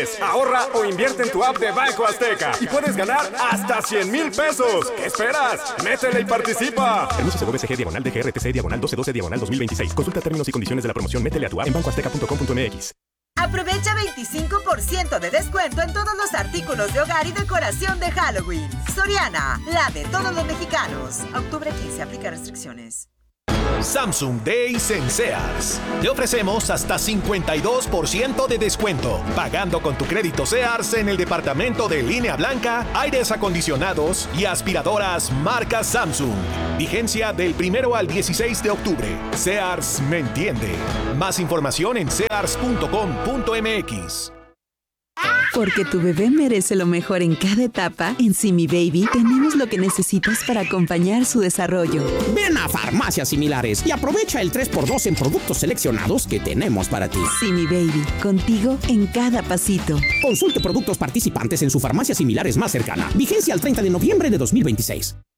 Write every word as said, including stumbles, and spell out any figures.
fáciles. Ahorra o invierte en tu app de Banco Azteca y puedes ganar hasta cien mil pesos. ¿Qué esperas? Métele y participa. Permiso C B C G diagonal D G R T C diagonal doce doce diagonal dos mil veintiséis. Consulta términos y condiciones de la promoción. Métele a tu app en banco azteca punto com punto m x. Aprovecha veinticinco por ciento de descuento en todos los artículos de hogar y decoración de Halloween. Soriana, la de todos los mexicanos. Octubre quince, aplica restricciones. Samsung Days en Sears. Te ofrecemos hasta cincuenta y dos por ciento de descuento. Pagando con tu crédito Sears en el departamento de línea blanca, aires acondicionados y aspiradoras marca Samsung. Vigencia del primero al dieciséis de octubre. Sears me entiende. Más información en sears punto com punto m x. Porque tu bebé merece lo mejor en cada etapa, en Simi Baby tenemos lo que necesitas para acompañar su desarrollo. Ven a Farmacias Similares y aprovecha el tres por dos en productos seleccionados que tenemos para ti. Simi Baby, contigo en cada pasito. Consulte productos participantes en su farmacia Similares más cercana. Vigencia al treinta de noviembre de dos mil veintiséis.